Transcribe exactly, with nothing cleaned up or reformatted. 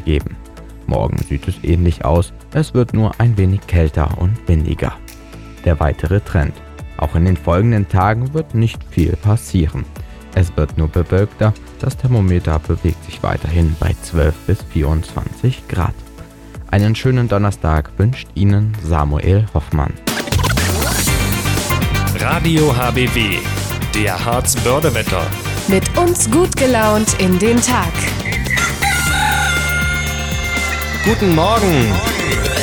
geben. Morgen sieht es ähnlich aus, es wird nur ein wenig kälter und windiger. Der weitere Trend: Auch in den folgenden Tagen wird nicht viel passieren. Es wird nur bewölkter, das Thermometer bewegt sich weiterhin bei zwölf bis vierundzwanzig Grad. Einen schönen Donnerstag wünscht Ihnen Samuel Hoffmann. Radio H B W, der Harz-Börde-Wetter. Mit uns gut gelaunt in den Tag. Guten Morgen!